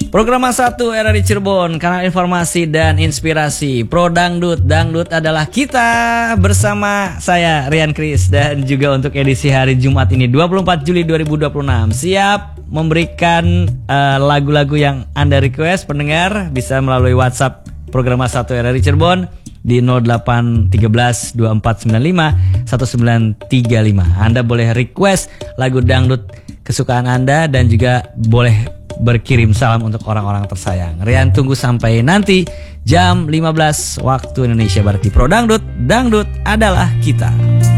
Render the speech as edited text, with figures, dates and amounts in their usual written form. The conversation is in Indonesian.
Program 1 RRI Cirebon, kanal informasi dan inspirasi. Pro Dangdut, Dangdut adalah kita. Bersama saya Rian Kris. Dan juga untuk edisi hari Jumat ini 24 Juli 2026. Siap memberikan lagu-lagu yang Anda request. Pendengar bisa melalui WhatsApp Program 1 RRI Cirebon di 0813 2495 1935. Anda boleh request lagu dangdut kesukaan Anda dan juga boleh berkirim salam untuk orang-orang tersayang. Rian tunggu sampai nanti jam 15 waktu Indonesia Barat di Pro Dangdut. Dangdut adalah kita.